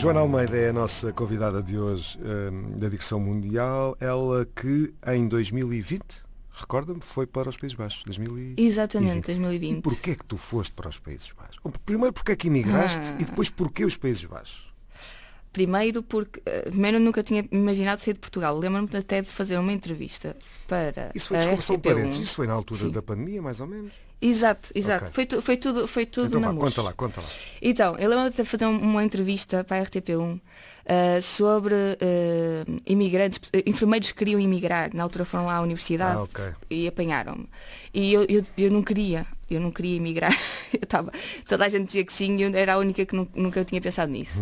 Joana Almeida é a nossa convidada de hoje da Digressão Mundial. Ela que em 2020, recorda-me, foi para os Países Baixos. 2020. Exatamente, 2020. E porquê que tu foste para os Países Baixos? Primeiro, porque é que emigraste e depois porquê os Países Baixos? Primeiro eu nunca tinha imaginado sair de Portugal. Lembro-me até de fazer uma entrevista para isso foi, a desculpa, são parênteses. RTP1. Isso foi na altura Sim. da pandemia, mais ou menos? Exato. Okay. Foi tudo Então, na conta lá. Então, eu lembro-me de fazer uma entrevista para a RTP1 sobre imigrantes, enfermeiros que queriam emigrar. Na altura foram lá à universidade e apanharam-me. E eu não queria emigrar. Toda a gente dizia que sim e eu era a única que nunca tinha pensado nisso.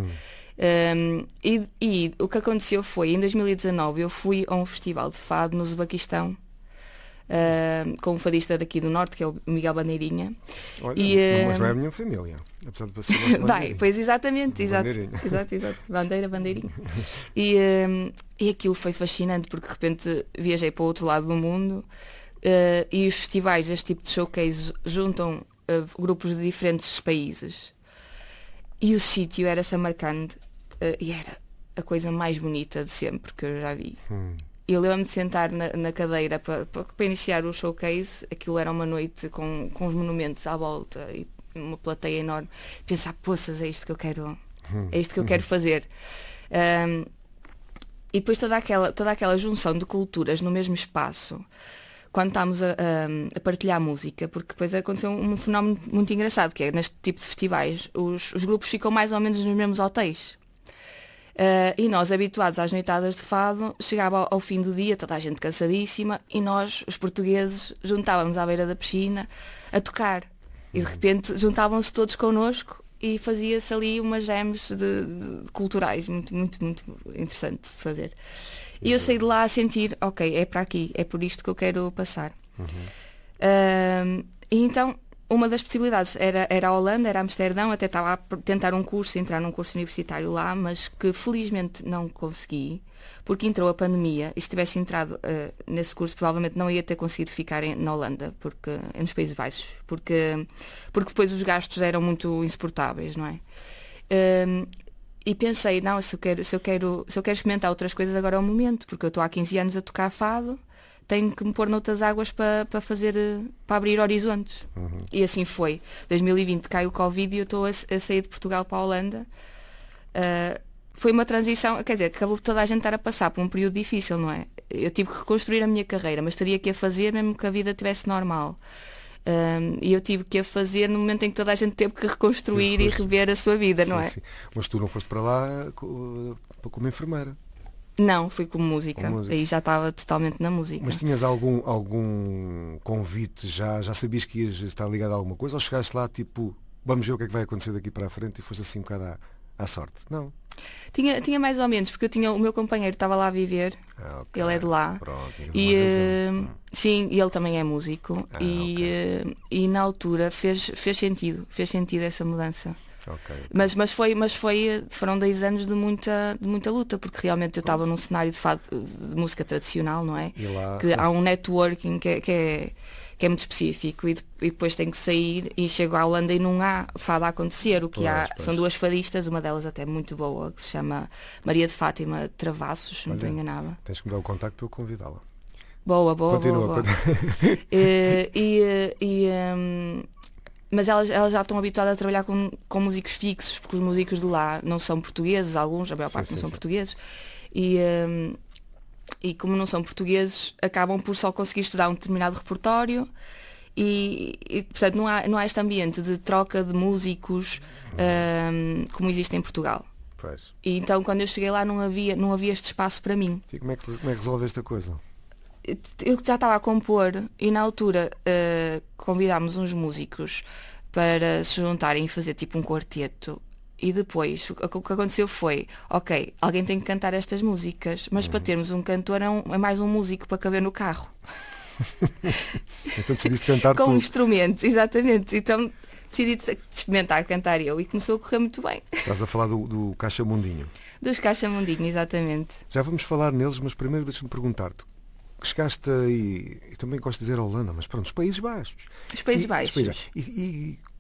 E o que aconteceu foi, em 2019 eu fui a um festival de fado no Uzbequistão, com um fadista daqui do Norte, que é o Miguel Bandeirinha. Olha, mas não é a minha família, apesar de ser vai, pois exatamente, exato. Bandeirinha. E aquilo foi fascinante, porque de repente viajei para o outro lado do mundo, e os festivais, este tipo de showcase, juntam grupos de diferentes países. E o sítio era Samarcande, e era a coisa mais bonita de sempre que eu já vi. Eu lembro-me de sentar na cadeira para iniciar o showcase. Aquilo era uma noite com os monumentos à volta e uma plateia enorme. Pensar, poças, é isto que eu quero fazer. E depois toda aquela junção de culturas no mesmo espaço, quando estávamos a partilhar música, porque depois aconteceu um fenómeno muito engraçado, que é neste tipo de festivais, os grupos ficam mais ou menos nos mesmos hotéis. E nós, habituados às noitadas de fado, chegava ao fim do dia, toda a gente cansadíssima, e nós, os portugueses, juntávamos à beira da piscina a tocar. E de repente juntavam-se todos connosco e fazia-se ali umas jams de culturais, muito, muito, muito interessante de fazer. E eu saí de lá a sentir, ok, é para aqui, é por isto que eu quero passar. E então, uma das possibilidades era a Holanda, era Amsterdão, até estava a tentar entrar num curso universitário lá, mas que felizmente não consegui, porque entrou a pandemia, e se tivesse entrado nesse curso provavelmente não ia ter conseguido ficar na Holanda, nos Países Baixos, porque depois os gastos eram muito insuportáveis, não é? E pensei, não, se eu quero experimentar outras coisas, agora é o momento, porque eu estou há 15 anos a tocar fado, tenho que me pôr noutras águas para abrir horizontes. E assim foi. 2020 cai o Covid e eu estou a sair de Portugal para a Holanda. Foi uma transição, quer dizer, acabou toda a gente estar a passar por um período difícil, não é? Eu tive que reconstruir a minha carreira, mas teria que a fazer mesmo que a vida estivesse normal. E eu tive que a fazer no momento em que toda a gente teve que reconstruir e rever a sua vida, não é? Sim. Mas tu não foste para lá como enfermeira? Não, fui como música. Aí já estava totalmente na música. Mas tinhas algum convite? Já sabias que ias estar ligado a alguma coisa? Ou chegaste lá tipo, vamos ver o que é que vai acontecer daqui para a frente, e foste assim um bocado à sorte? Não? Tinha mais ou menos, porque o meu companheiro estava lá a viver. Ele é de lá. Pronto, sim, e ele também é músico. E na altura fez sentido essa mudança. Mas foram 10 anos de muita luta, porque realmente eu estava num cenário de fado, de música tradicional, não é? Que há um networking que é muito específico, e depois tenho que sair e chego à Holanda e não há fado a acontecer. O que há são duas fadistas, uma delas até muito boa, que se chama Maria de Fátima Travassos, se não estou enganada. Tens que me dar o contacto para eu convidá-la. Boa. Continua. Mas elas já estão habituadas a trabalhar com músicos fixos, porque os músicos de lá não são portugueses, alguns, a maior parte não são portugueses. E como não são portugueses, acabam por só conseguir estudar um determinado repertório e portanto não há este ambiente de troca de músicos como existe em Portugal. E então quando eu cheguei lá não havia este espaço para mim. E como é que resolveste a coisa? Eu já estava a compor e na altura convidámos uns músicos para se juntarem e fazer tipo um quarteto. E depois o que aconteceu foi, ok, alguém tem que cantar estas músicas, mas para termos um cantor é mais um músico para caber no carro. Então decidiste cantar com instrumentos, exatamente. Então decidi experimentar cantar eu e começou a correr muito bem. Estás a falar do Caixa Mundinho. Dos Caixa Mundinho, exatamente. Já vamos falar neles, mas primeiro deixa-me perguntar-te. Chegaste aí, e também gosto de dizer a Holanda, mas pronto, os Países Baixos. Os Países Baixos. E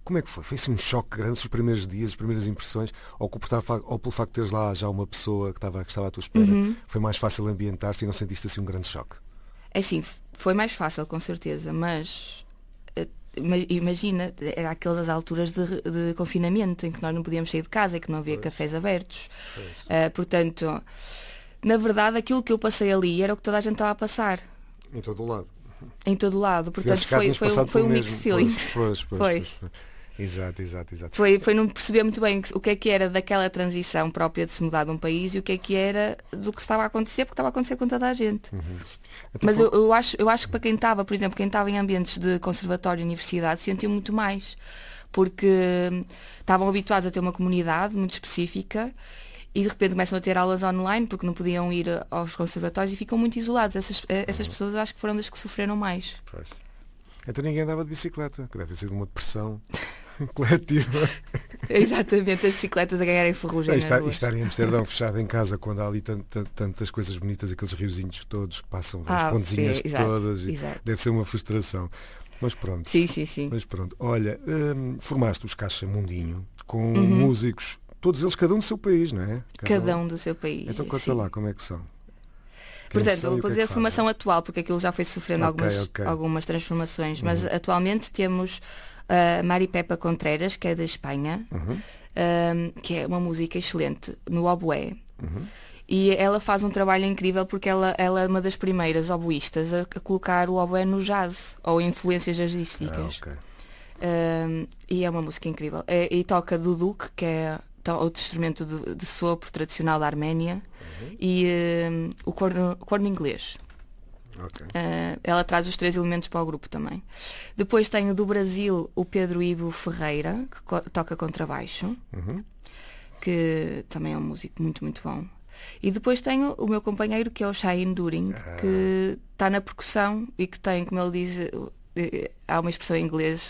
Como é que foi? Foi assim um choque grande os primeiros dias, as primeiras impressões? Ou pelo facto de teres lá já uma pessoa que estava à tua espera, foi mais fácil ambientar-se e não sentiste assim um grande choque? É assim, foi mais fácil, com certeza, mas imagina, era aquelas alturas de confinamento em que nós não podíamos sair de casa e que não havia cafés abertos. Portanto, na verdade, aquilo que eu passei ali era o que toda a gente estava a passar. Em todo o lado. Em todo o lado. Portanto, foi um mix de feelings. Pois. Exato. Foi não perceber muito bem o que era daquela transição própria de se mudar de um país e o que era do que estava a acontecer, porque estava a acontecer com toda a gente. Então, mas eu acho que para quem estava, por exemplo, quem estava em ambientes de conservatório e universidade, sentiu muito mais, porque estavam habituados a ter uma comunidade muito específica e de repente começam a ter aulas online porque não podiam ir aos conservatórios e ficam muito isolados. Essas pessoas eu acho que foram das que sofreram mais. Pois. Então ninguém andava de bicicleta, que deve ter sido uma depressão coletiva. Exatamente, as bicicletas a ganharem ferrugem. Estar em Amsterdão fechado em casa quando há ali tantas coisas bonitas, aqueles riozinhos todos que passam, as pontezinhas todas, deve ser uma frustração. Mas pronto. Sim. Mas pronto. Olha, formaste os Caixa Mundinho com músicos, todos eles cada um do seu país, não é? Cada um do seu país. Então conta lá, como é que são? Portanto, vou dizer a formação atual, porque aquilo já foi sofrendo algumas transformações, mas atualmente temos a Mari Pepa Contreras, que é da Espanha, que é uma música excelente, no oboé. E ela faz um trabalho incrível porque ela é uma das primeiras oboístas a colocar o oboé no jazz, ou influências jazzísticas. E é uma música incrível. E toca duduk, que é outro instrumento de sopro tradicional da Arménia, e o corno inglês. Ela traz os 3 elementos para o grupo também. Depois tenho do Brasil o Pedro Ivo Ferreira, que toca contrabaixo, que também é um músico muito, muito bom. E depois tenho o meu companheiro, que é o Shai During, que está na percussão e que tem, como ele diz, há uma expressão em inglês,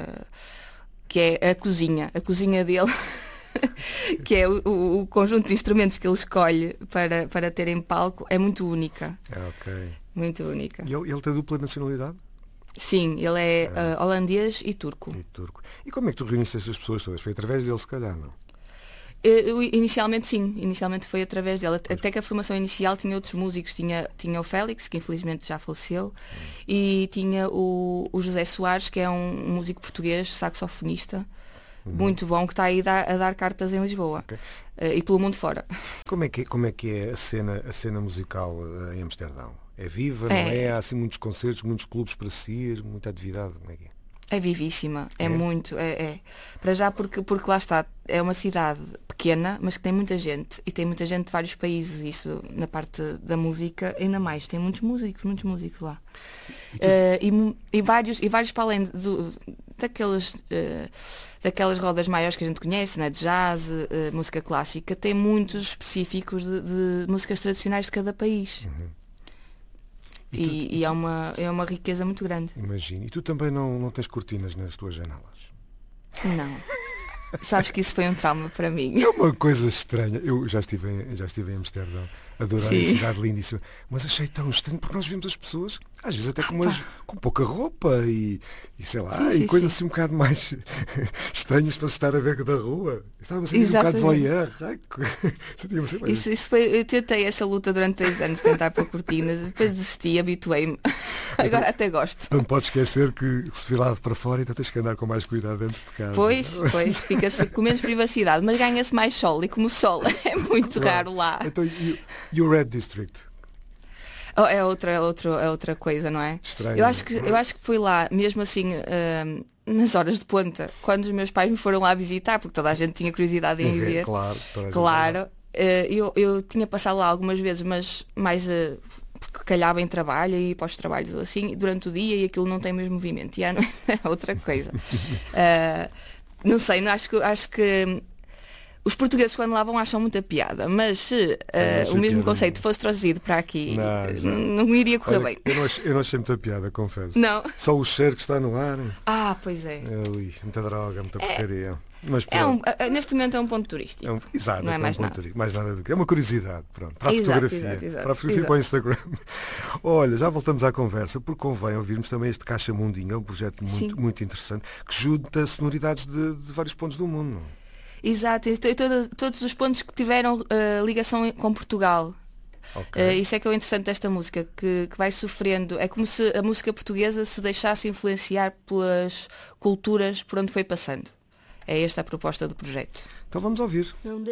que é a cozinha dele. Que é o conjunto de instrumentos que ele escolhe para ter em palco, é muito única. Muito única. E ele tem dupla nacionalidade? Sim, ele é holandês e turco. E como é que tu reuniste essas pessoas todas? Foi através dele, se calhar, não? Inicialmente sim, inicialmente foi através dela. Até que a formação inicial tinha outros músicos, tinha o Félix, que infelizmente já faleceu, e tinha o José Soares, que é um músico português, saxofonista, muito bom, que está aí a dar cartas em Lisboa e pelo mundo fora. Como é que é a cena musical em Amsterdão? É viva, não é? Há assim muitos concertos, muitos clubes para se ir, muita atividade, como é que é? É vivíssima, muito, Para já porque lá está, é uma cidade pequena, mas que tem muita gente, e tem muita gente de vários países, isso na parte da música ainda mais, tem muitos músicos lá. E vários para além daquelas rodas maiores que a gente conhece, né, de jazz, música clássica, tem muitos específicos de músicas tradicionais de cada país. E é uma riqueza muito grande. Imagino. E tu também não tens cortinas nas tuas janelas? Não. Sabes que isso foi um trauma para mim. É uma coisa estranha. Eu já estive em Amsterdão. Adorei a cidade lindíssima. Mas achei tão estranho porque nós vimos as pessoas, às vezes até com pouca roupa e sei lá, coisas assim um bocado mais estranhas para se estar a ver da rua. Estava-me a sentir um bocado de voyeur. Eu tentei essa luta durante 2 anos, tentar pôr cortinas, depois desisti, habituei-me. Agora até gosto. Não podes esquecer que se vir lá para fora, então tens que andar com mais cuidado dentro de casa. Pois, fica-se com menos privacidade, mas ganha-se mais sol, e como o sol é muito raro lá. Então, e o Red District? É outra coisa, não é? Estranho. Eu acho que fui lá, mesmo assim, nas horas de ponta, quando os meus pais me foram lá visitar, porque toda a gente tinha curiosidade em ver. Claro. Eu tinha passado lá algumas vezes, mas mais porque calhava em trabalho e para os trabalhos assim, durante o dia, e aquilo não tem o mesmo movimento. E à noite é outra coisa. Não sei, acho que os portugueses quando lá vão acham muita piada, mas se o mesmo conceito fosse trazido para aqui, não iria correr bem. Eu não achei muita piada, confesso. Não. Só o cheiro que está no ar. Pois é. Muita droga, muita porcaria. Mas neste momento é um ponto turístico. Exato, não é mais ponto nada. turístico, mais nada do que. É uma curiosidade, pronto, para a Exato, fotografia. exato, para a fotografia para o Instagram. Olha, já voltamos à conversa, porque convém ouvirmos também este Caixa Mundinho, é um projeto muito interessante, que junta sonoridades de vários pontos do mundo. Exato, e todos os pontos que tiveram ligação com Portugal. Okay. Isso é que é o interessante desta música, que vai sofrendo. É como se a música portuguesa se deixasse influenciar pelas culturas por onde foi passando. É esta a proposta do projeto. Então vamos ouvir.